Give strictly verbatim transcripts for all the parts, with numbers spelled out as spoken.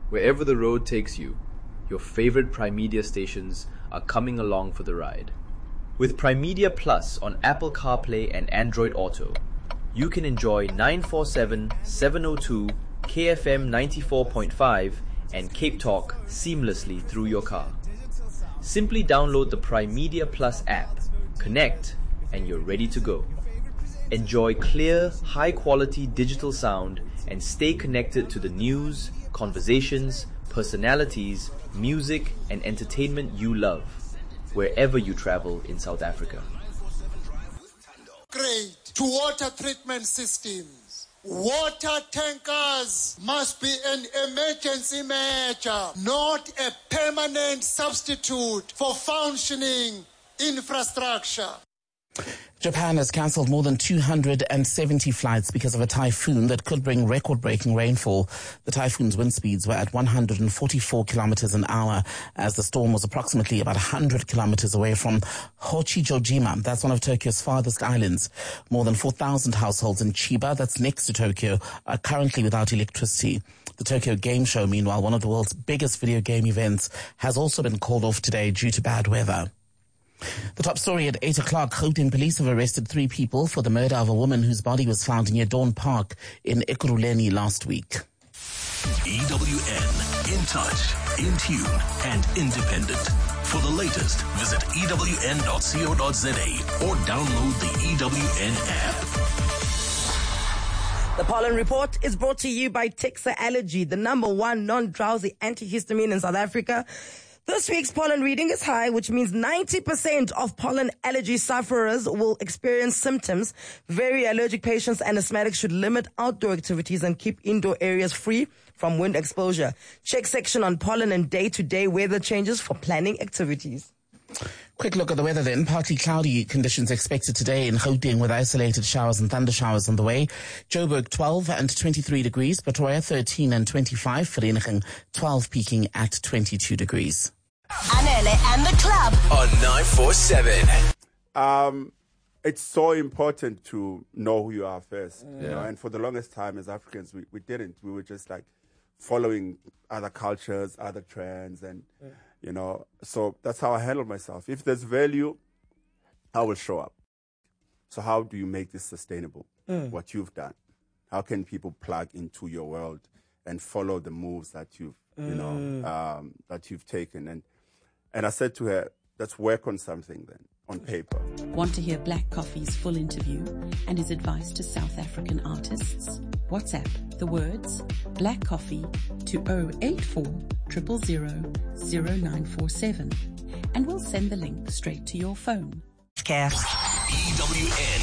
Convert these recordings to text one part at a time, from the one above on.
Wherever the road takes you, your favorite Prime Media stations are coming along for the ride. With Prime Media Plus on Apple CarPlay and Android Auto, you can enjoy nine forty-seven, seven oh two, K F M ninety-four point five and Cape Talk seamlessly through your car. Simply download the Prime Media Plus app, connect, and you're ready to go. Enjoy clear, high-quality digital sound and stay connected to the news, conversations, personalities, music, and entertainment you love, wherever you travel in South Africa. Great to water treatment systems. Water tankers must be an emergency measure, not a permanent substitute for functioning infrastructure. Japan has cancelled more than two hundred seventy flights because of a typhoon that could bring record-breaking rainfall. The typhoon's wind speeds were at one hundred forty-four kilometers an hour as the storm was approximately about one hundred kilometers away from Hochijojima. That's one of Tokyo's farthest islands. More than four thousand households in Chiba, that's next to Tokyo, are currently without electricity. The Tokyo Game Show, meanwhile, one of the world's biggest video game events, has also been called off today due to bad weather. The top story at eight o'clock, Gauteng police have arrested three people for the murder of a woman whose body was found near Dawn Park in Ekurhuleni last week. E W N, in touch, in tune, and independent. For the latest, visit E W N dot co dot za or download the E W N app. The Pollen Report is brought to you by Tixa Allergy, the number one non-drowsy antihistamine in South Africa. This week's pollen reading is high, which means ninety percent of pollen allergy sufferers will experience symptoms. Very allergic patients and asthmatics should limit outdoor activities and keep indoor areas free from wind exposure. Check section on pollen and day-to-day weather changes for planning activities. Quick look at the weather then. Partly cloudy conditions expected today in Gauteng with isolated showers and thunder showers on the way. Joburg twelve and twenty-three degrees. Pretoria thirteen and twenty-five. Vereeniging twelve, peaking at twenty-two degrees. Anele and the club On nine forty-seven. Um, it's so important to know who you are first. Yeah. You know? And for the longest time as Africans, we, we didn't. We were just like following other cultures, other trends, and yeah. you know, so that's how I handle myself. If there's value, I will show up. So how do you make this sustainable? Mm. What you've done? How can people plug into your world and follow the moves that you've, mm. you know, um, that you've taken? And and I said to her, let's work on something then, on paper. Want to hear Black Coffee's full interview and his advice to South African artists? WhatsApp the words Black Coffee to zero eight four, zero zero zero, zero nine four seven and we'll send the link straight to your phone. Care. E W N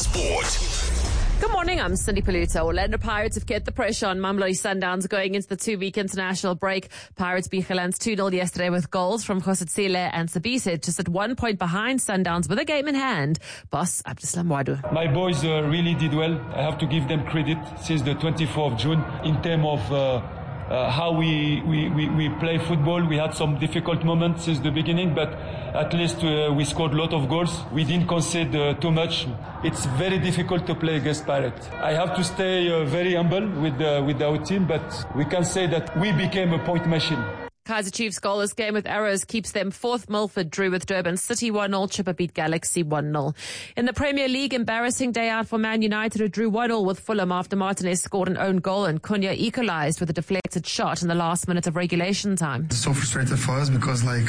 Sport. Good morning, I'm Cindy Paluta. Orlando Pirates have kept the pressure on Mamelodi Sundowns going into the two-week international break. Pirates beat Giants two nil yesterday with goals from Khosetsile and Sabise, just at one point behind Sundowns with a game in hand. Boss Abdeslam Wadu. My boys uh, really did well. I have to give them credit since the twenty-fourth of June in terms of uh, Uh, how we, we, we, we play football. We had some difficult moments since the beginning, but at least uh, we scored a lot of goals. We didn't concede uh, too much. It's very difficult to play against Pirates. I have to stay uh, very humble with, uh, with our team, but we can say that we became a point machine. Kaizer Chiefs goalless game with arrows keeps them fourth. Milford drew with Durban City one nil. Chipper beat Galaxy one nil. In the Premier League, embarrassing day out for Man United, who drew one nil with Fulham after Martinez scored an own goal and Cunha equalised with a deflected shot in the last minute of regulation time. It's so frustrated for us because, like,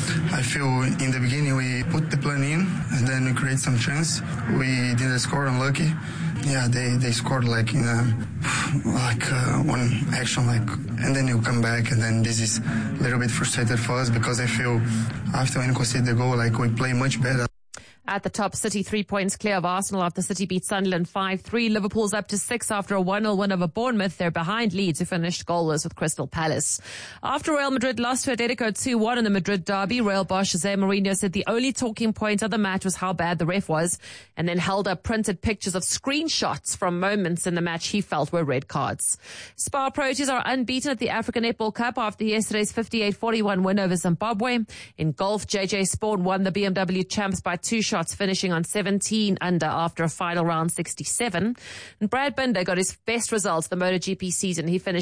I feel in the beginning we put the plan in and then we create some chance. We didn't score, unlucky. Yeah, they, they scored like in a, like uh, one action, like, and then you come back, and then this is a little bit frustrated for us because I feel after we concede the goal, like we play much better. At the top, City three points clear of Arsenal after City beat Sunderland five three. Liverpool's up to six after a one nil win over Bournemouth. They're behind Leeds, who finished goalless with Crystal Palace. After Real Madrid lost to Atletico two one in the Madrid derby, Real boss Jose Mourinho said the only talking point of the match was how bad the ref was, and then held up printed pictures of screenshots from moments in the match he felt were red cards. Spa Proteas are unbeaten at the African Netball Cup after yesterday's fifty-eight forty-one win over Zimbabwe. In golf, J J Spawn won the B M W champs by two shots, finishing on seventeen under after a final round sixty-seven. And Brad Binder got his best results the MotoGP season. He finished